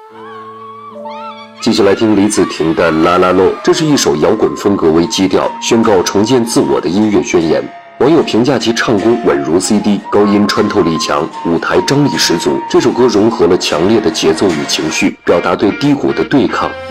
接下来听李子婷的《啦啦喽》，这是一首摇滚风格为基调，宣告重建自我的音乐宣言。网友评价其唱功稳如 CD， 高音穿透力强，舞台张力十足。这首歌融合了强烈的节奏与情绪，表达对低谷的对抗